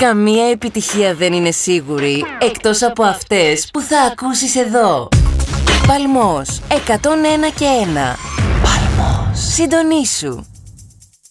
Καμία επιτυχία δεν είναι σίγουρη, εκτός από αυτές που θα ακούσεις εδώ. Παλμός, 101 και 1. Παλμός. Συντονίσου.